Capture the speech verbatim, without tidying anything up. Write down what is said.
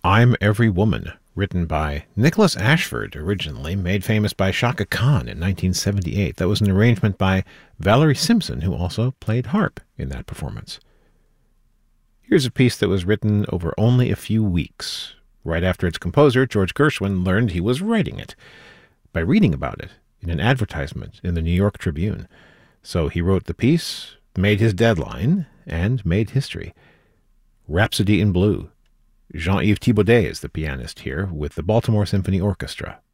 I'm Every Woman, written by Nicholas Ashford, originally made famous by Chaka Khan in nineteen seventy-eight. That was an arrangement by Valerie Simpson, who also played harp in that performance. Here's a piece that was written over only a few weeks, right after its composer, George Gershwin, learned he was writing it, by reading about it in an advertisement in the New York Tribune. So he wrote the piece, made his deadline, and made history. Rhapsody in Blue. Jean-Yves Thibaudet is the pianist here with the Baltimore Symphony Orchestra.